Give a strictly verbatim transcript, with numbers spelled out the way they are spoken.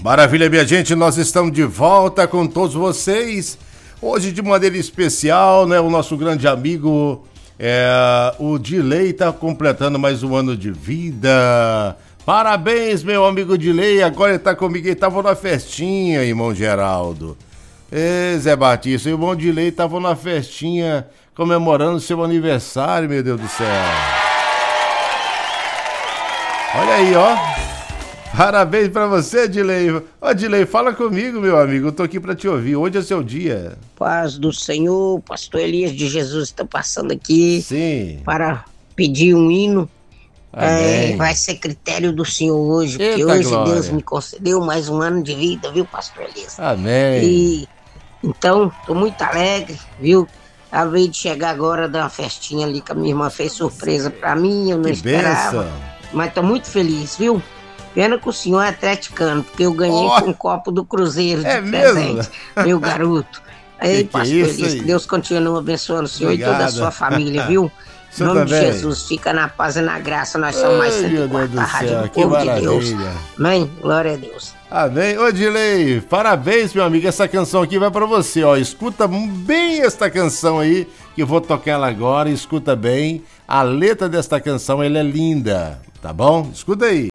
Maravilha, minha gente, nós estamos de volta com todos vocês. Hoje de maneira especial, né? O nosso grande amigo, é, o Dilei, tá completando mais um ano de vida. Parabéns, meu amigo Dilei, agora ele tá comigo, ele tava na festinha, irmão Geraldo. Ê, Zé Batista, o irmão Dilei tava na festinha comemorando seu aniversário, meu Deus do céu. Olha aí, ó. Parabéns pra você, Dilei. Ó, Dilei, fala comigo, meu amigo. Eu tô aqui pra te ouvir. Hoje é seu dia. Paz do Senhor, pastor Elias de Jesus está passando aqui. Sim. Para pedir um hino. Amém. É, vai ser critério do Senhor hoje, Eita porque hoje glória. Deus me concedeu mais um ano de vida, viu, pastor Elias? Amém. E então, tô muito alegre, viu? Acabei de chegar agora da festinha ali que a minha irmã fez surpresa pra mim, eu não Que esperava. benção. Mas tô muito feliz, viu? Pena que o senhor é atleticano, porque eu ganhei Oh. com um copo do Cruzeiro de É presente, mesmo? meu garoto. Aí, Que que é pastor isso Elias, aí? que Deus continue abençoando o senhor e toda a Obrigado. sua família, viu? Em Senhor nome de também. Jesus, fica na paz e na graça, nós somos mais Ai, cento meu e Deus quatro, do a rádio céu, do que povo de Deus. maravilha. Amém? Glória a Deus. Amém. Ô, Dilei, parabéns, meu amigo. Essa canção aqui vai pra você, ó. Escuta bem esta canção aí, que eu vou tocar ela agora. Escuta bem. A letra desta canção, ela é linda, tá bom? Escuta aí.